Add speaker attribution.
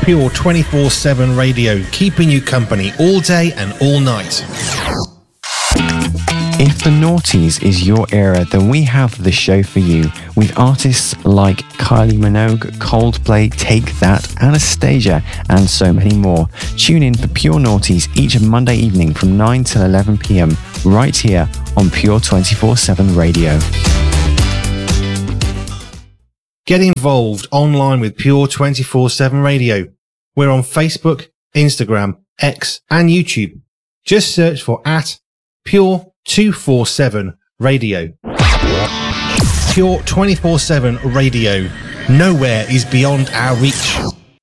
Speaker 1: Pure 24/7 radio, keeping you company all day and all night.
Speaker 2: If the noughties is your era, then we have the show for you, with artists like Kylie Minogue, Coldplay, Take That, Anastasia, and so many more. Tune in for Pure Noughties each Monday evening from 9 till 11 p.m, right here on Pure 24/7 radio.
Speaker 1: Get involved online with Pure 24/7 radio. We're on Facebook, Instagram, X, and YouTube. Just search for @Pure 247 Radio. Pure 24/7 Radio. Nowhere is beyond our reach.